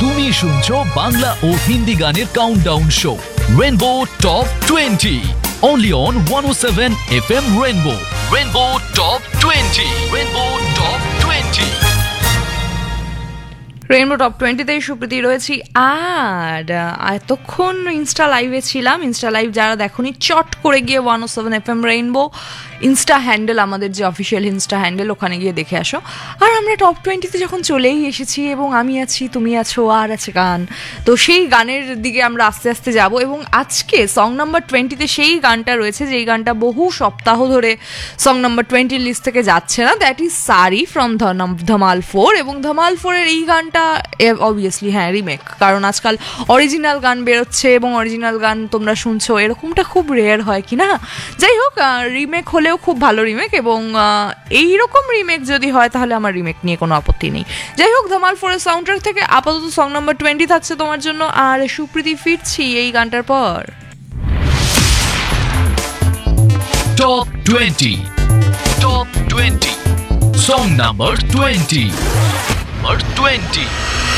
তুমি শুনছো বাংলা ও হিন্দি গানের countdown show rainbow top 20 only on 107 FM Rainbow. Rainbow Top 20. Rainbow Top 20. Rainbow top 20তেই Supriti রয়েছি। আর এতক্ষণ ইনস্টা লাইভে ছিলাম। ইনস্টা লাইভ যারা দেখোনি চট করে গিয়ে 107 FM রেইনবো ইনস্টা হ্যান্ডেল, আমাদের যে অফিসিয়াল ইনস্টা হ্যান্ডেল, ওখানে গিয়ে দেখে আসো। আর আমরা টপ 20তে যখন চলেই এসেছি এবং আমি আছি, তুমি আছো, আর আছে গান, তো সেই গানের দিকে আমরা আস্তে আস্তে যাব। এবং আজকে সং নাম্বার 20তে সেই গানটা রয়েছে যেই গানটা বহু সপ্তাহ ধরে সং নাম্বার 20 লিস্ট থেকে যাচ্ছে না, দ্যাট ইজ সারি ফ্রম ধমাল 4। এবং ধমাল 4-এর এই গানটা অবভিয়াসলি হ্যাঁ রিমেক, কারণ আজকাল অরিজিনাল গান বেরোচ্ছে এবং অরিজিনাল গান তোমরা শুনছো, এরকমটা খুব রেয়ার হয় কি না। যাই হোক, রিমেক হলেও খুব ভালো রিমেক, এবং এইরকম রিমেক যদি হয় তাহলে আমার রিমেক নিয়ে কোনো আপত্তি নেই। যাই হোক, ধমাল 4-এর সাউন্ড ট্র্যাক থেকে আপাতত সং নাম্বার 20 থাকছে তোমার জন্য। আর সুপ্রীতি ফিরছি এই গানটার পর। Top 20. Top 20. Song number 20. Number 20.